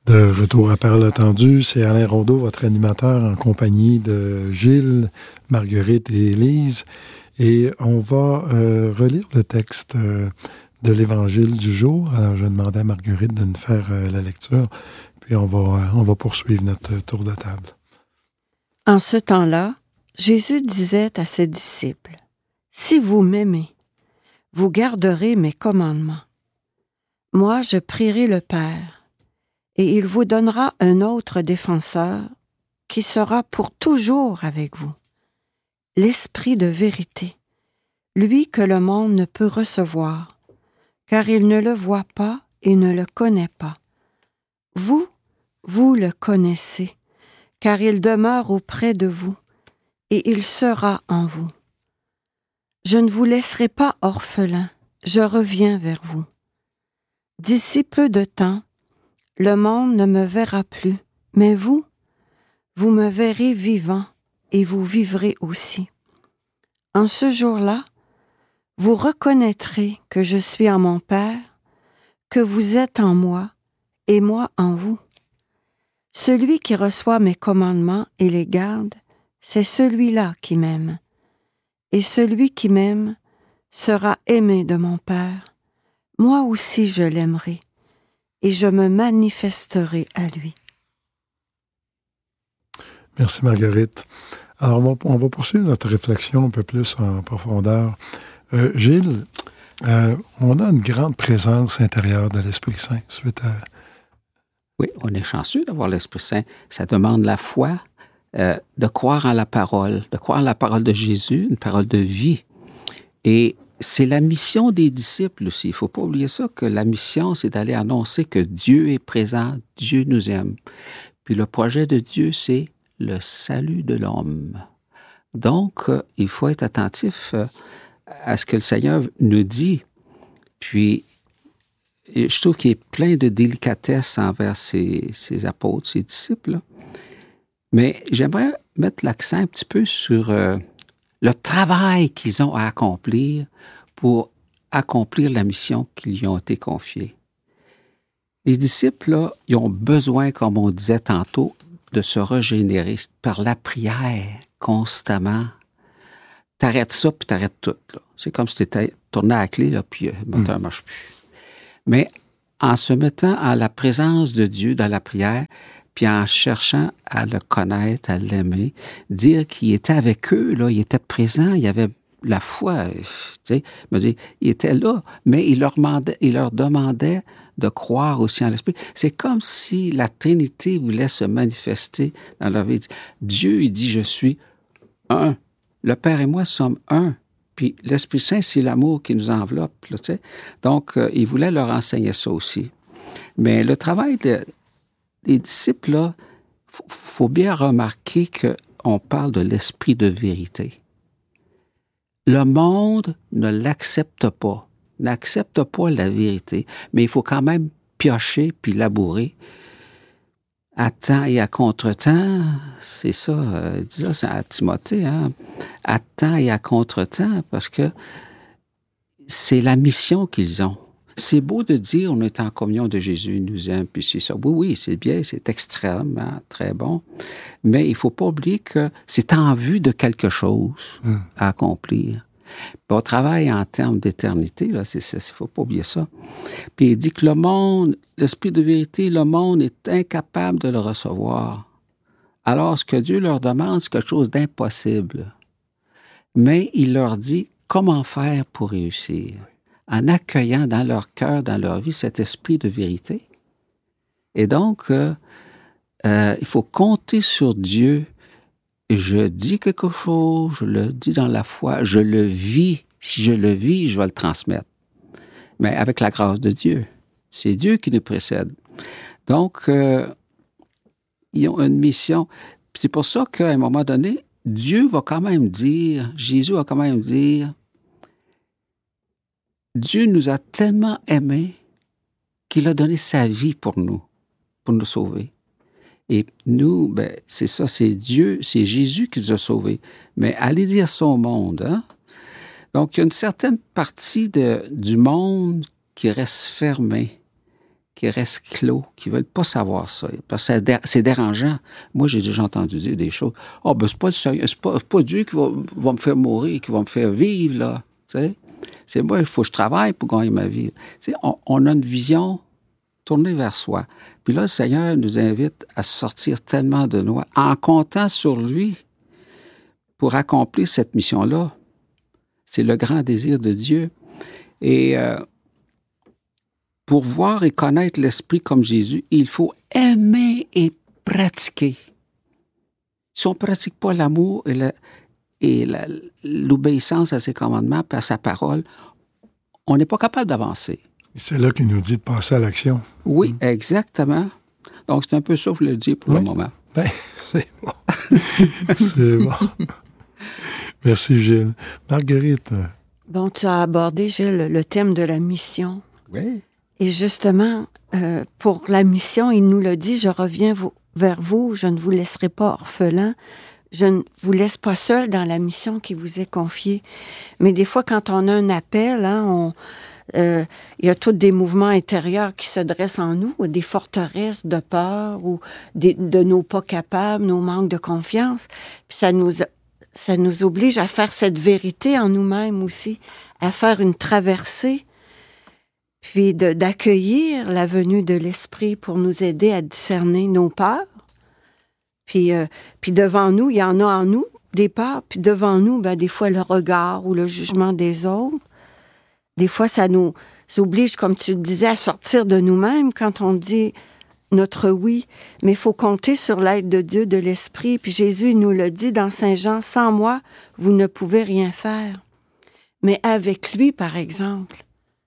De retour à Parole attendue, c'est Alain Rondeau, votre animateur, en compagnie de Gilles, Marguerite et Élise. Et on va relire le texte de l'Évangile du jour. Alors, je demandais à Marguerite de nous faire la lecture, puis on va poursuivre notre tour de table. En ce temps-là, Jésus disait à ses disciples, « Si vous m'aimez, vous garderez mes commandements. Moi, je prierai le Père, et il vous donnera un autre défenseur qui sera pour toujours avec vous, l'Esprit de vérité, lui que le monde ne peut recevoir, car il ne le voit pas et ne le connaît pas. Vous, vous le connaissez, car il demeure auprès de vous, et il sera en vous. Je ne vous laisserai pas orphelins, je reviens vers vous. D'ici peu de temps, le monde ne me verra plus, mais vous, vous me verrez vivant et vous vivrez aussi. En ce jour-là, vous reconnaîtrez que je suis en mon Père, que vous êtes en moi et moi en vous. Celui qui reçoit mes commandements et les garde, c'est celui-là qui m'aime. Et celui qui m'aime sera aimé de mon Père. Moi aussi je l'aimerai. Et je me manifesterai à lui. Merci Marguerite. Alors, on va poursuivre notre réflexion un peu plus en profondeur. Gilles, on a une grande présence intérieure de l'Esprit Saint suite à... Oui, on est chanceux d'avoir l'Esprit Saint. Ça demande la foi, de croire en la parole de Jésus, une parole de vie. Et c'est la mission des disciples aussi. Il ne faut pas oublier ça, que la mission, c'est d'aller annoncer que Dieu est présent, Dieu nous aime. Puis le projet de Dieu, c'est le salut de l'homme. Donc, il faut être attentif à ce que le Seigneur nous dit. Puis, je trouve qu'il est plein de délicatesse envers ses apôtres, ses disciples. Mais j'aimerais mettre l'accent un petit peu sur le travail qu'ils ont à accomplir pour accomplir la mission qui lui ont été confiée. Les disciples, là, ils ont besoin, comme on disait tantôt, de se régénérer par la prière constamment. T'arrêtes ça, puis t'arrêtes tout. Là. C'est comme si t'étais tourné à la clé, là, puis le moteur ne marche plus. Mais en se mettant à la présence de Dieu dans la prière, puis en cherchant à le connaître, à l'aimer, dire qu'il était avec eux, là, il était présent, il y avait la foi, tu sais, il était là, mais il leur demandait de croire aussi en l'Esprit. C'est comme si la Trinité voulait se manifester dans leur vie. Dieu, il dit, je suis un. Le Père et moi sommes un. Puis l'Esprit Saint, c'est l'amour qui nous enveloppe, là, tu sais. Donc, il voulait leur enseigner ça aussi. Mais le travail des disciples, là, faut bien remarquer qu'on parle de l'esprit de vérité. Le monde ne l'accepte pas, n'accepte pas la vérité, mais il faut quand même piocher puis labourer. À temps et à contre-temps, c'est ça, il dit ça, c'est à Timothée, hein? À temps et à contre-temps, parce que c'est la mission qu'ils ont. C'est beau de dire on est en communion de Jésus, il nous aime, puis c'est ça. Oui, c'est bien, c'est extrêmement très bon, mais il ne faut pas oublier que c'est en vue de quelque chose à accomplir. Puis on travaille en termes d'éternité, là, il ne faut pas oublier ça. Puis il dit que le monde, l'esprit de vérité, le monde est incapable de le recevoir. Alors ce que Dieu leur demande, c'est quelque chose d'impossible. Mais il leur dit comment faire pour réussir, en accueillant dans leur cœur, dans leur vie, cet esprit de vérité. Et donc, il faut compter sur Dieu. Je dis quelque chose, je le dis dans la foi, je le vis. Si je le vis, je vais le transmettre. Mais avec la grâce de Dieu. C'est Dieu qui nous précède. Donc, ils ont une mission. C'est pour ça qu'à un moment donné, Dieu va quand même dire, Jésus va quand même dire, Dieu nous a tellement aimés qu'il a donné sa vie pour nous sauver. Et nous, ben, c'est ça, c'est Dieu, c'est Jésus qui nous a sauvés. Mais allez dire ça au monde, hein? Donc, il y a une certaine partie du monde qui reste fermée, qui restent clos, qui ne veulent pas savoir ça. Parce que c'est dérangeant. Moi, j'ai déjà entendu dire des choses. « Ah, ben c'est pas le Seigneur, c'est pas Dieu qui va me faire mourir, qui va me faire vivre, là. » Tu sais? C'est moi, il faut que je travaille pour gagner ma vie. Tu sais, on a une vision tournée vers soi. Puis là, le Seigneur nous invite à sortir tellement de nous en comptant sur lui pour accomplir cette mission-là. C'est le grand désir de Dieu. Et pour voir et connaître l'Esprit comme Jésus, il faut aimer et pratiquer. Si on ne pratique pas l'amour et l'obéissance à ses commandements, à sa parole, on n'est pas capable d'avancer. C'est là qu'il nous dit de passer à l'action. Oui, exactement. Donc, c'est un peu ça que je voulais dire pour le moment. Ben, c'est bon. C'est bon. Merci, Gilles. Marguerite. Bon, tu as abordé, Gilles, le thème de la mission. Oui. Et justement, pour la mission, il nous l'a dit, « Je reviens vers vous, je ne vous laisserai pas orphelins, je ne vous laisse pas seul dans la mission qui vous est confiée. » Mais des fois, quand on a un appel, il y a tous des mouvements intérieurs qui se dressent en nous, des forteresses de peur ou de nos pas capables, nos manques de confiance. Puis ça nous oblige à faire cette vérité en nous-mêmes aussi, à faire une traversée, puis d'accueillir la venue de l'Esprit pour nous aider à discerner nos peurs. Puis devant nous, il y en a en nous, des peurs, puis devant nous, des fois, le regard ou le jugement des autres. Des fois, ça nous oblige, comme tu le disais, à sortir de nous-mêmes quand on dit notre oui. Mais il faut compter sur l'aide de Dieu, de l'Esprit. Puis Jésus, il nous le dit dans Saint Jean, « Sans moi, vous ne pouvez rien faire. » Mais avec lui, par exemple,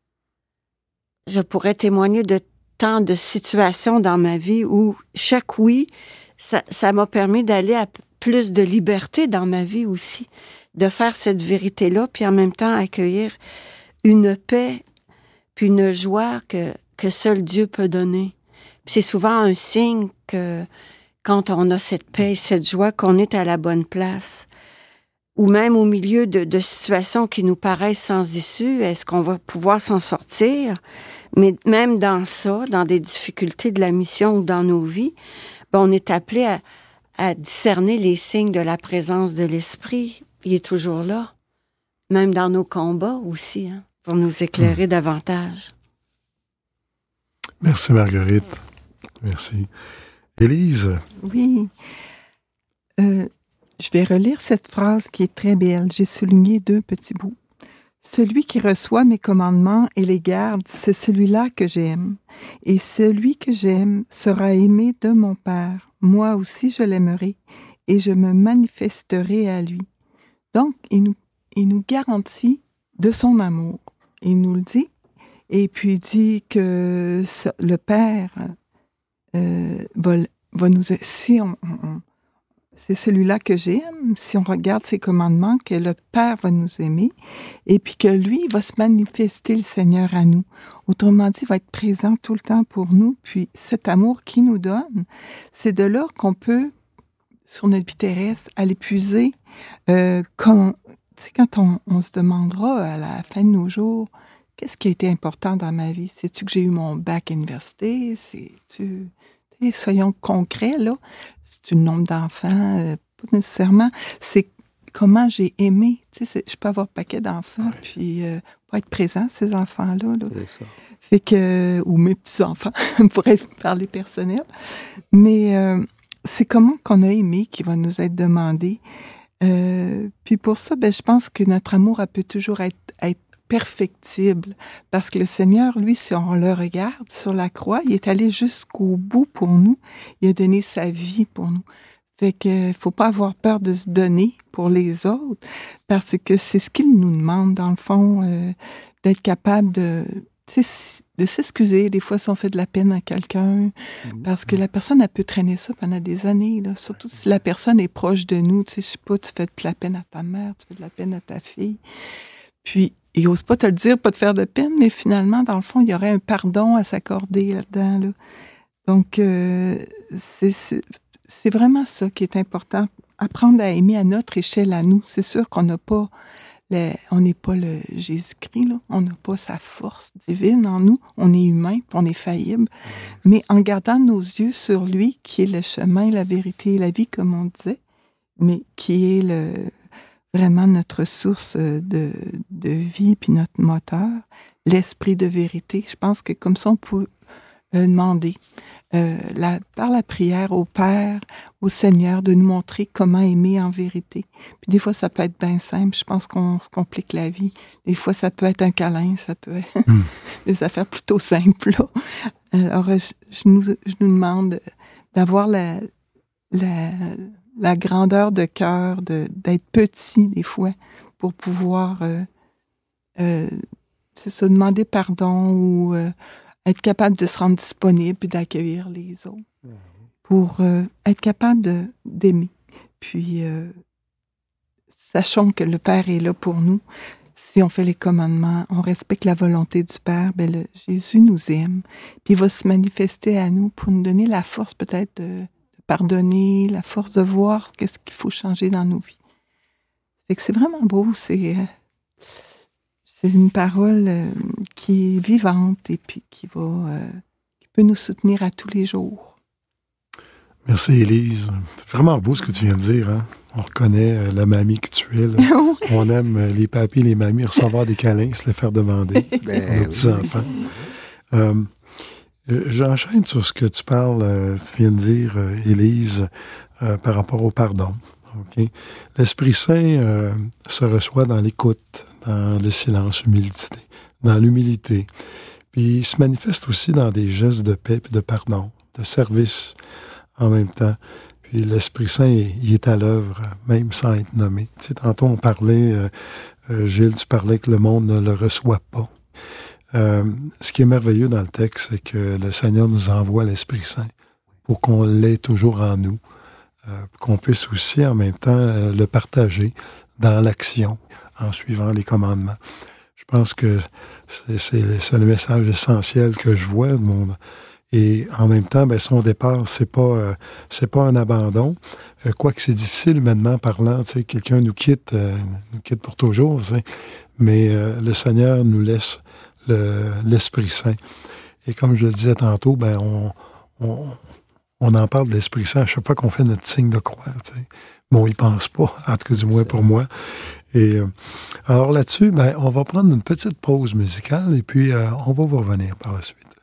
je pourrais témoigner de tant de situations dans ma vie où chaque oui, ça m'a permis d'aller à plus de liberté dans ma vie aussi, de faire cette vérité-là, puis en même temps accueillir une paix, puis une joie que seul Dieu peut donner. Puis c'est souvent un signe que quand on a cette paix et cette joie, qu'on est à la bonne place. Ou même au milieu de situations qui nous paraissent sans issue, est-ce qu'on va pouvoir s'en sortir? Mais même dans ça, dans des difficultés de la mission ou dans nos vies, on est appelé à discerner les signes de la présence de l'Esprit. Il est toujours là, même dans nos combats aussi, pour nous éclairer davantage. Merci, Marguerite. Merci. Élise? Oui. Je vais relire cette phrase qui est très belle. J'ai souligné 2 petits bouts. Celui qui reçoit mes commandements et les garde, c'est celui-là que j'aime. Et celui que j'aime sera aimé de mon Père. Moi aussi, je l'aimerai et je me manifesterai à lui. Donc, il nous garantit de son amour. Il nous le dit. Et puis, il dit que le Père va nous... Si c'est celui-là que j'aime, si on regarde ses commandements, que le Père va nous aimer, et puis que lui, va se manifester, le Seigneur, à nous. Autrement dit, il va être présent tout le temps pour nous, puis cet amour qu'il nous donne, c'est de là qu'on peut, sur notre vie terrestre, aller puiser, quand on se demandera à la fin de nos jours, qu'est-ce qui a été important dans ma vie? Sais-tu que j'ai eu mon bac à l'université? Soyons concrets, là. C'est le nombre d'enfants, pas nécessairement. C'est comment j'ai aimé. Je peux avoir un paquet d'enfants, puis pas être présent, ces enfants-là. Là. C'est ça. Fait que, ou mes petits-enfants, pour parler personnel. Mais c'est comment qu'on a aimé qui va nous être demandé. Puis pour ça, je pense que notre amour peut toujours être perfectible, parce que le Seigneur, lui, si on le regarde sur la croix, il est allé jusqu'au bout pour nous, il a donné sa vie pour nous. Fait que faut pas avoir peur de se donner pour les autres, parce que c'est ce qu'il nous demande, dans le fond, d'être capable de s'excuser, des fois, si on fait de la peine à quelqu'un, parce que la personne, elle peut traîner ça pendant des années, là, surtout si la personne est proche de nous, je sais pas, tu fais de la peine à ta mère, tu fais de la peine à ta fille, puis il n'ose pas te le dire, pas te faire de peine, mais finalement, dans le fond, il y aurait un pardon à s'accorder là-dedans. Là. Donc, c'est vraiment ça qui est important. Apprendre à aimer à notre échelle à nous. C'est sûr qu'on n'a pas on n'est pas le Jésus-Christ, là. On n'a pas sa force divine en nous. On est humain, puis on est faillible. Mais en gardant nos yeux sur lui, qui est le chemin, la vérité et la vie, comme on disait, mais qui est vraiment notre source de vie, puis notre moteur, l'esprit de vérité. Je pense que comme ça, on peut demander par la prière au Père, au Seigneur, de nous montrer comment aimer en vérité. Puis des fois, ça peut être bien simple. Je pense qu'on se complique la vie. Des fois, ça peut être un câlin, ça peut être des affaires plutôt simples. Là. Alors, je nous demande d'avoir la grandeur de cœur, d'être petit des fois, pour pouvoir demander pardon ou être capable de se rendre disponible et d'accueillir les autres. Pour être capable d'aimer. Puis, sachons que le Père est là pour nous. Si on fait les commandements, on respecte la volonté du Père, Jésus nous aime. Puis il va se manifester à nous pour nous donner la force peut-être de pardonner, la force de voir qu'est-ce qu'il faut changer dans nos vies. Fait que c'est vraiment beau, c'est une parole qui est vivante et puis qui peut nous soutenir à tous les jours. Merci, Élise. C'est vraiment beau ce que tu viens de dire. Hein? On reconnaît la mamie que tu es. Là. On aime les papis et les mamies recevoir des câlins, se les faire demander pour nos petits-enfants. J'enchaîne sur ce que tu parles, tu viens de dire, Élise, par rapport au pardon. Okay? L'Esprit Saint se reçoit dans l'écoute, dans le silence, dans l'humilité. Puis il se manifeste aussi dans des gestes de paix et de pardon, de service en même temps. Puis l'Esprit Saint, il est à l'œuvre, même sans être nommé. Tu sais, tantôt on parlait, Gilles, tu parlais que le monde ne le reçoit pas. Ce qui est merveilleux dans le texte, c'est que le Seigneur nous envoie l'Esprit Saint pour qu'on l'ait toujours en nous. Qu'on puisse aussi en même temps le partager dans l'action, en suivant les commandements. Je pense que c'est le message essentiel que je vois. Et en même temps, son départ, c'est pas un abandon. Quoique c'est difficile humainement parlant, quelqu'un nous quitte pour toujours. Mais le Seigneur nous laisse l'Esprit Saint. Et comme je le disais tantôt, on en parle de l'Esprit Saint à chaque fois qu'on fait notre signe de croix. Bon, il ne pense pas, en tout cas du moins pour moi. Et alors là-dessus, on va prendre une petite pause musicale et puis on va vous revenir par la suite.